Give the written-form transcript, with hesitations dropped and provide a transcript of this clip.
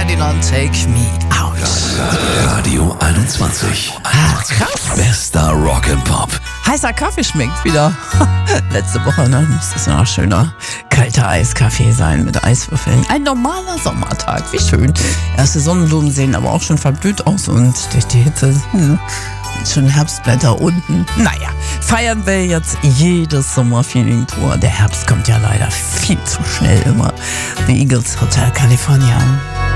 Ferdinand, Take Me Out. Radio 21. Krass. Bester Rock and Pop. Heißer Kaffee schmeckt wieder. Letzte Woche, ne? Muss das noch schöner kalter Eiskaffee sein mit Eiswürfeln. Ein normaler Sommertag, wie schön. Erste Sonnenblumen sehen aber auch schon verblüht aus und durch die Hitze schon Herbstblätter unten. Naja, feiern wir jetzt jedes Sommerfeeling-Tour. Der Herbst kommt ja leider viel zu schnell immer. The Eagles, Hotel California.